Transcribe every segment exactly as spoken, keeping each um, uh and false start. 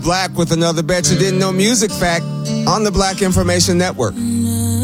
Black with another Bet You Didn't Know music fact on the Black Information Network. Your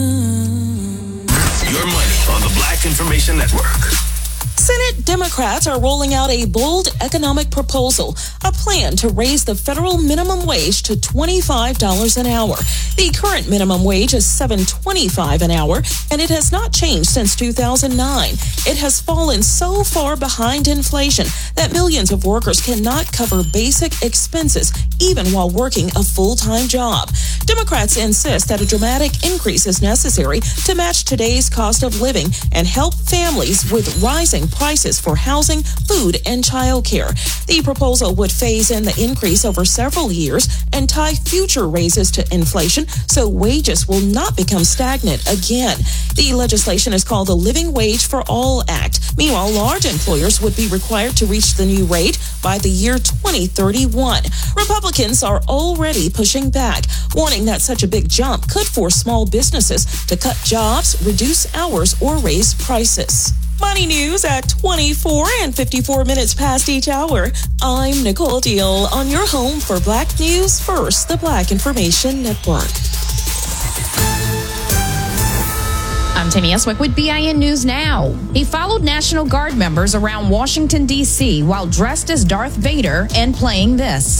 money on the Black Information Network. Senate Democrats are rolling out a bold economic proposal, a plan to raise the federal minimum wage to twenty-five dollars an hour. The current minimum wage is seven dollars and twenty-five cents an hour, and it has not changed since two thousand nine. It has fallen so far behind inflation that millions of workers cannot cover basic expenses, even while working a full-time job. Democrats insist that a dramatic increase is necessary to match today's cost of living and help families with rising prices for housing, food, and childcare. The proposal would phase in the increase over several years and tie future raises to inflation so wages will not become stagnant again. The legislation is called the Living Wage for All Act. Meanwhile, large employers would be required to reach the new rate by the year twenty thirty-one. Republicans are already pushing back, warning that such a big jump could force small businesses to cut jobs, reduce hours, or raise prices. Money news at twenty-four and fifty-four minutes past each hour. I'm Nicole Deal on your home for Black News First, the Black Information Network. I'm Tammy Eswick with B I N News Now. He followed National Guard members around Washington, D C while dressed as Darth Vader and playing this.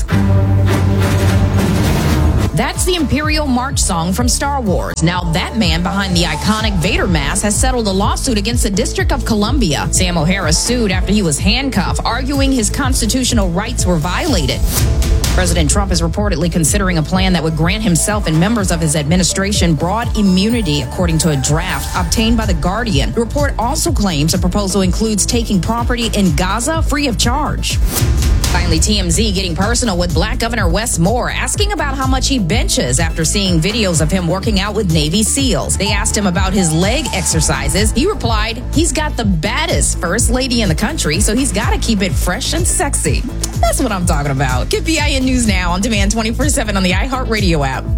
That's the Imperial March song from Star Wars. Now, that man behind the iconic Vader mask has settled a lawsuit against the District of Columbia. Sam O'Hara sued after he was handcuffed, arguing his constitutional rights were violated. President Trump is reportedly considering a plan that would grant himself and members of his administration broad immunity, according to a draft obtained by The Guardian. The report also claims the proposal includes taking property in Gaza free of charge. Finally, T M Z getting personal with Black Governor Wes Moore, asking about how much he benches after seeing videos of him working out with Navy SEALs. They asked him about his leg exercises. He replied, he's got the baddest first lady in the country, so he's got to keep it fresh and sexy. That's what I'm talking about. Get B I N News Now on demand twenty-four seven on the iHeartRadio app.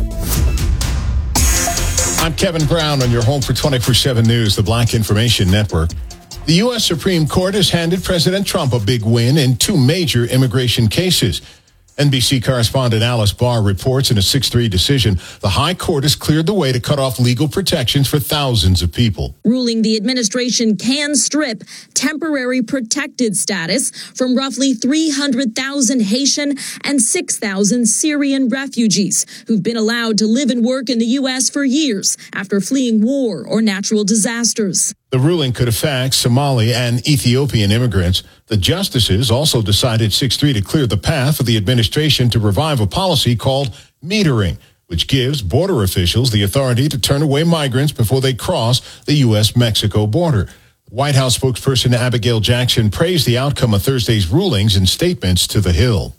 I'm Kevin Brown on your home for twenty-four seven News, the Black Information Network. The U S Supreme Court has handed President Trump a big win in two major immigration cases. N B C correspondent Alice Barr reports in a six three decision, the High Court has cleared the way to cut off legal protections for thousands of people. Ruling the administration can strip temporary protected status from roughly three hundred thousand Haitian and six thousand Syrian refugees who've been allowed to live and work in the U S for years after fleeing war or natural disasters. The ruling could affect Somali and Ethiopian immigrants. The justices also decided six three to clear the path for the administration to revive a policy called metering, which gives border officials the authority to turn away migrants before they cross the U S Mexico border. White House spokesperson Abigail Jackson praised the outcome of Thursday's rulings in statements to The Hill.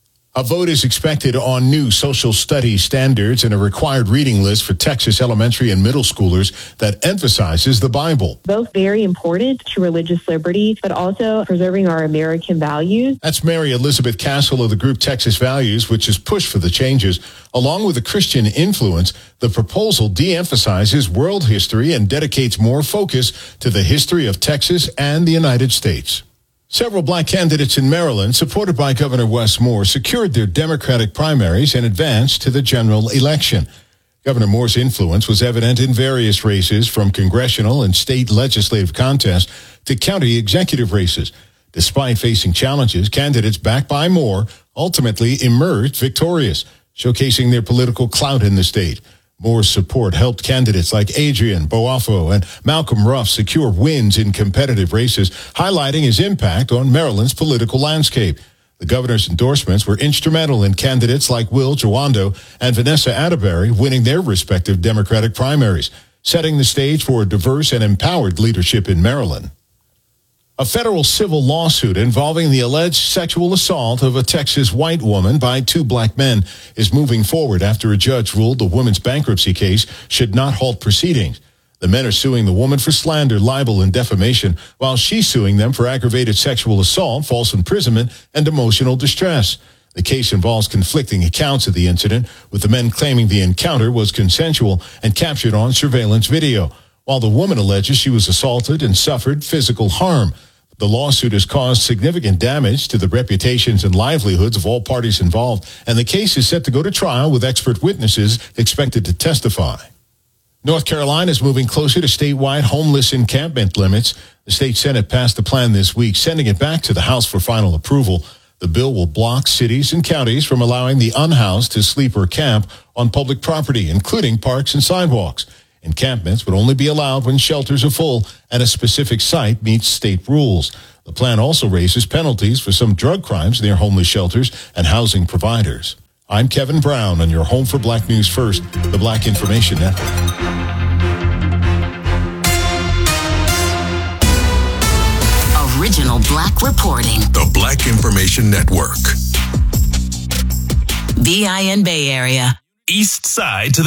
A vote is expected on new social studies standards and a required reading list for Texas elementary and middle schoolers that emphasizes the Bible. Both very important to religious liberty, but also preserving our American values. That's Mary Elizabeth Castle of the group Texas Values, which has pushed for the changes. Along with a Christian influence, the proposal de-emphasizes world history and dedicates more focus to the history of Texas and the United States. Several black candidates in Maryland, supported by Governor Wes Moore, secured their Democratic primaries and advanced to the general election. Governor Moore's influence was evident in various races, from congressional and state legislative contests to county executive races. Despite facing challenges, candidates backed by Moore ultimately emerged victorious, showcasing their political clout in the state. Moore's support helped candidates like Adrian Boafo and Malcolm Ruff secure wins in competitive races, highlighting his impact on Maryland's political landscape. The governor's endorsements were instrumental in candidates like Will Jawando and Vanessa Atterbury winning their respective Democratic primaries, setting the stage for a diverse and empowered leadership in Maryland. A federal civil lawsuit involving the alleged sexual assault of a Texas white woman by two black men is moving forward after a judge ruled the woman's bankruptcy case should not halt proceedings. The men are suing the woman for slander, libel, and defamation, while she's suing them for aggravated sexual assault, false imprisonment, and emotional distress. The case involves conflicting accounts of the incident, with the men claiming the encounter was consensual and captured on surveillance video, while the woman alleges she was assaulted and suffered physical harm. The lawsuit has caused significant damage to the reputations and livelihoods of all parties involved, and the case is set to go to trial with expert witnesses expected to testify. North Carolina is moving closer to statewide homeless encampment limits. The state Senate passed the plan this week, sending it back to the House for final approval. The bill will block cities and counties from allowing the unhoused to sleep or camp on public property, including parks and sidewalks. Encampments would only be allowed when shelters are full and a specific site meets state rules. The plan also raises penalties for some drug crimes near homeless shelters and housing providers. I'm Kevin Brown on your Home for Black News First, the Black Information Network. Original Black reporting. The Black Information Network. B I N Bay Area. East Side to the